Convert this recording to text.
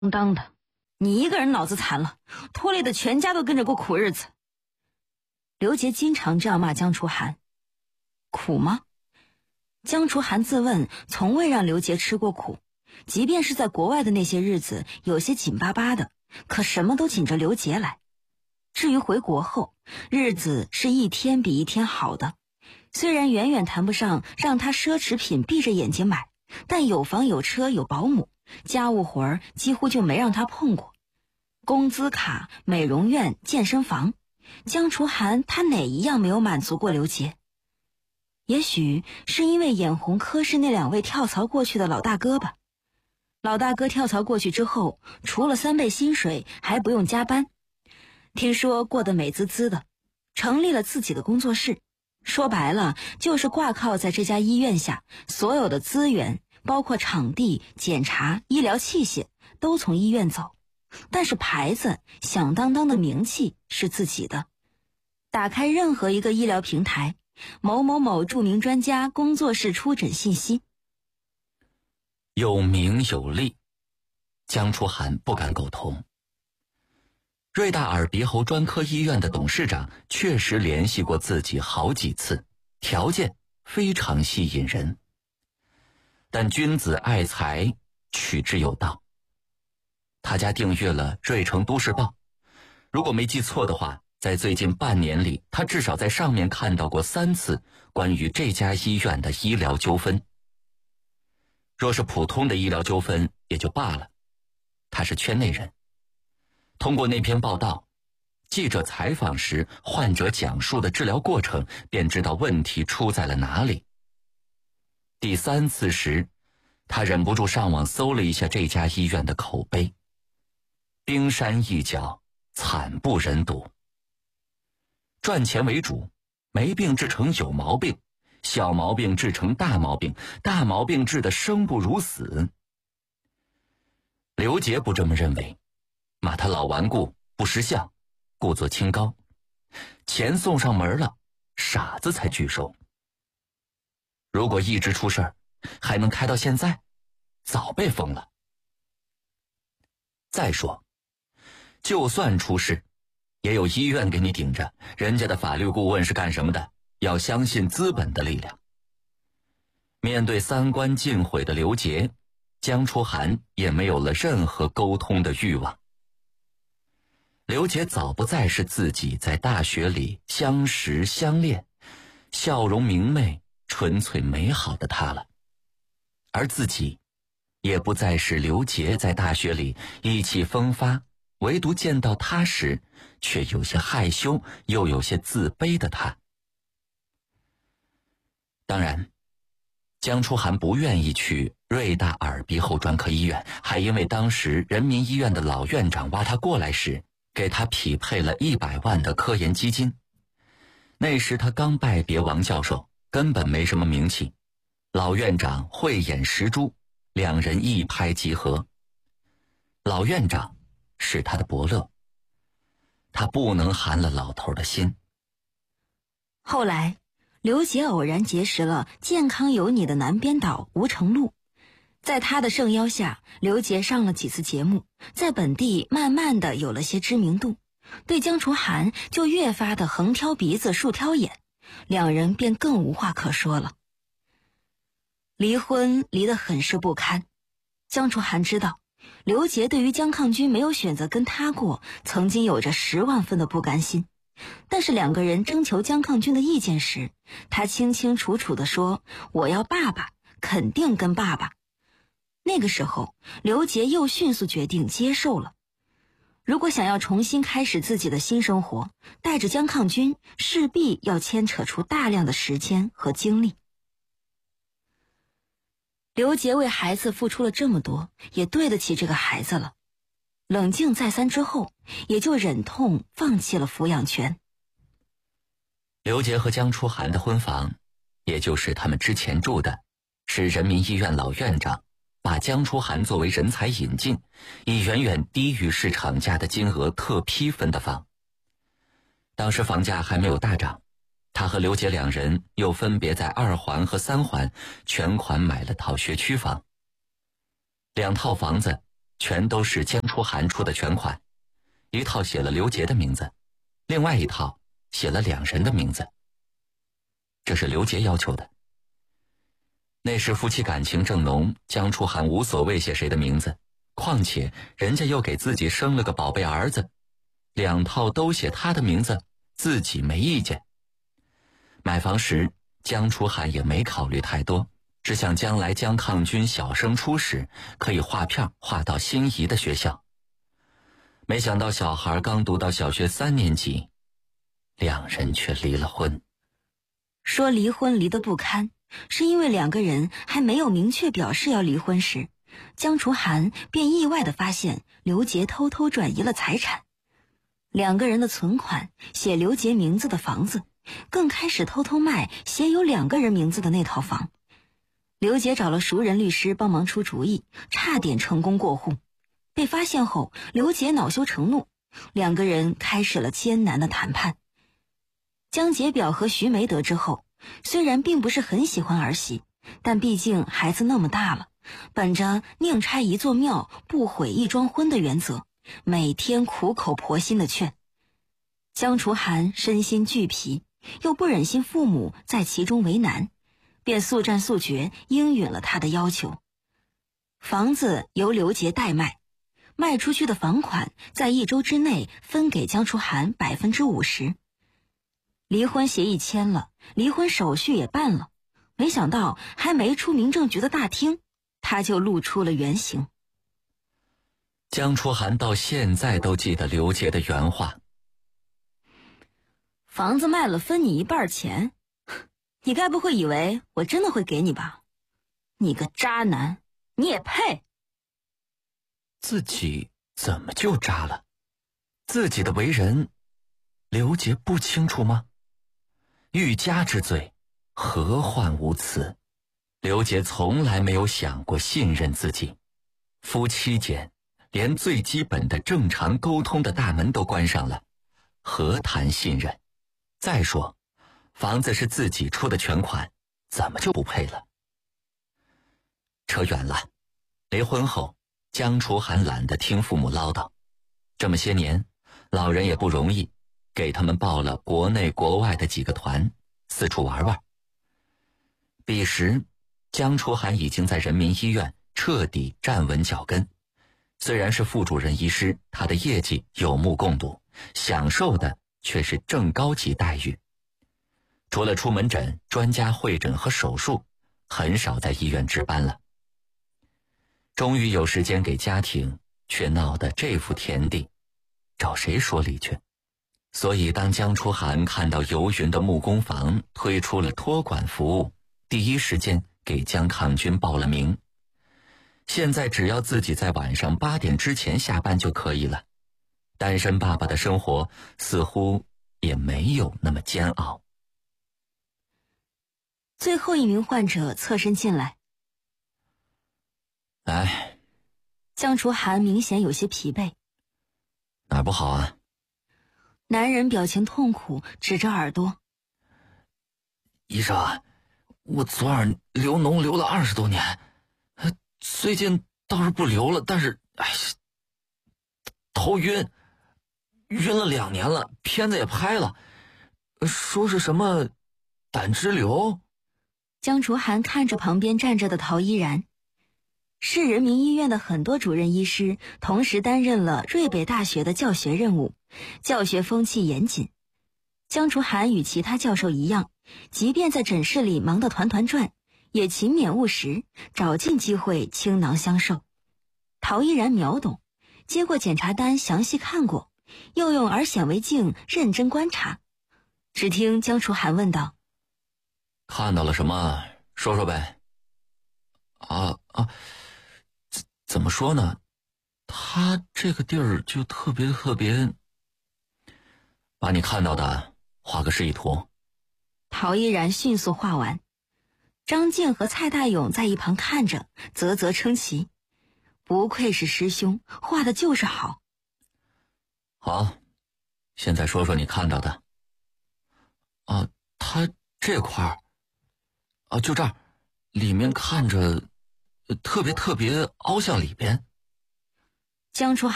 当的，你一个人脑子残了，拖累的全家都跟着过苦日子。刘杰经常这样骂江楚涵。苦吗？江楚涵自问从未让刘杰吃过苦，即便是在国外的那些日子有些紧巴巴的，可什么都紧着刘杰来。至于回国后，日子是一天比一天好的，虽然远远谈不上让他奢侈品闭着眼睛买，但有房有车有保姆，家务活儿几乎就没让他碰过。工资卡、美容院、健身房，江楚涵他哪一样没有满足过刘杰？也许是因为眼红科室那2位跳槽过去的老大哥吧。老大哥跳槽过去之后，除了3倍薪水，还不用加班。听说过得美滋滋的，成立了自己的工作室。说白了，就是挂靠在这家医院下，所有的资源，包括场地、检查、医疗器械，都从医院走。但是牌子，响当当的名气是自己的。打开任何一个医疗平台，某某某著名专家工作室出诊信息。 有名有利，江楚涵不敢苟同。瑞大耳鼻喉专科医院的董事长确实联系过自己好几次，条件非常吸引人。但君子爱财，取之有道。他家订阅了瑞城都市报，如果没记错的话，在最近半年里，他至少在上面看到过3次关于这家医院的医疗纠纷。若是普通的医疗纠纷也就罢了，他是圈内人。通过那篇报道，记者采访时患者讲述的治疗过程，便知道问题出在了哪里。第3次时，他忍不住上网搜了一下这家医院的口碑，冰山一角，惨不忍睹。赚钱为主，没病治成有毛病，小毛病治成大毛病，大毛病治得生不如死。刘杰不这么认为，骂他老顽固，不识相，故作清高。钱送上门了，傻子才拒收。如果一直出事儿，还能开到现在，早被封了。再说，就算出事，也有医院给你顶着，人家的法律顾问是干什么的？要相信资本的力量。面对3观尽毁的刘杰，江楚涵也没有了任何沟通的欲望。刘杰早不再是自己在大学里相识相恋、笑容明媚、纯粹美好的他了，而自己也不再是刘杰在大学里意气风发，唯独见到他时却有些害羞又有些自卑的他。当然，江楚涵不愿意去瑞大耳鼻喉专科医院，还因为当时人民医院的老院长挖他过来时，给他匹配了100万的科研基金。那时他刚拜别王教授，根本没什么名气，老院长慧眼识珠，2人一拍即合。老院长是他的伯乐，他不能寒了老头的心。 后来刘杰偶然结识了健康有你的男编导吴成禄，在他的盛邀下，刘杰上了几次节目，在本地慢慢的有了些知名度，对江楚涵就越发的横挑鼻子竖挑眼，2人便更无话可说了。离婚离得很是不堪，江楚涵知道刘杰对于江抗军没有选择跟他过，曾经有着10万分的不甘心。但是2个人征求江抗军的意见时，他清清楚楚地说，我要爸爸，肯定跟爸爸。那个时候刘杰又迅速决定接受了。如果想要重新开始自己的新生活，带着江抗军势必要牵扯出大量的时间和精力。刘杰为孩子付出了这么多，也对得起这个孩子了。冷静再三之后，也就忍痛放弃了抚养权。 刘杰和江楚涵的婚房，也就是他们之前住的，是人民医院老院长把江楚涵作为人才引进，以远远低于市场价的金额特批分的房。当时房价还没有大涨，他和刘杰2人又分别在2环和3环全款买了套学区房。2套房子全都是江初涵出的全款，一套写了刘杰的名字，另外一套写了2人的名字。这是刘杰要求的。那时夫妻感情正浓，江初涵无所谓写谁的名字，况且人家又给自己生了个宝贝儿子，2套都写他的名字，自己没意见。买房时，江初涵也没考虑太多，只想将来江抗军小升初时可以划票划到心仪的学校。没想到小孩刚读到小学3年级，2人却离了婚。 说离婚离得不堪，是因为2个人还没有明确表示要离婚时，江初涵便意外地发现刘杰偷偷转移了财产。2个人的存款，写刘杰名字的房子，更开始偷偷卖写有2个人名字的那套房。刘杰找了熟人律师帮忙出主意，差点成功过户。被发现后，刘杰恼羞成怒，2个人开始了艰难的谈判。江杰表和徐梅得知后，虽然并不是很喜欢儿媳，但毕竟孩子那么大了，本着宁拆一座庙不毁一桩婚的原则，每天苦口婆心的劝。江初涵身心俱疲，又不忍心父母在其中为难，便速战速决应允了他的要求。房子由刘杰代卖，卖出去的房款在1周之内分给江初涵50%。离婚协议签了，离婚手续也办了，没想到还没出民政局的大厅，他就露出了原形。 江初涵到现在都记得刘杰的原话： 房子卖了分你1半钱，你该不会以为我真的会给你吧？你个渣男，你也配？ 自己怎么就渣了？自己的为人，刘杰不清楚吗？欲加之罪，何患无辞？刘杰从来没有想过信任自己，夫妻间连最基本的正常沟通的大门都关上了，何谈信任？再说，房子是自己出的全款，怎么就不配了？扯远了。离婚后，江初涵懒得听父母唠叨，这么些年，老人也不容易，给他们报了国内国外的几个团，四处玩玩。彼时，江初涵已经在人民医院彻底站稳脚跟。虽然是副主任医师，他的业绩有目共睹，享受的却是正高级待遇。除了出门诊、专家会诊和手术，很少在医院值班了。终于有时间给家庭，却闹得这副田地，找谁说理去？所以当江初涵看到游云的木工房推出了托管服务，第一时间给江抗军报了名。现在只要自己在晚上8点之前下班就可以了，单身爸爸的生活似乎也没有那么煎熬。 最后一名患者侧身进来， 哎， 江初涵明显有些疲惫。 哪儿不好啊？ 男人表情痛苦，指着耳朵。 医生，我左耳流脓流了20多年，最近倒是不流了，但是头晕了2年了，片子也拍了，说是什么胆汁瘤。 江初涵看着旁边站着的陶依然。市人民医院的很多主任医师同时担任了瑞北大学的教学任务，教学风气严谨。江初涵与其他教授一样，即便在诊室里忙得团团转，也勤勉务实，找尽机会倾囊相授。陶依然秒懂，接过检查单详细看过，又用耳显微镜认真观察。只听江初涵问道： 看到了什么？说说呗。怎么说呢？他这个地儿就特别，把你看到的画个示意图。 陶依然迅速画完。张静和蔡大勇在一旁看着，啧啧称奇。不愧是师兄，画的就是好。 好，现在说说你看到的。他这块儿，就这儿，里面看着特别凹向里边。 江楚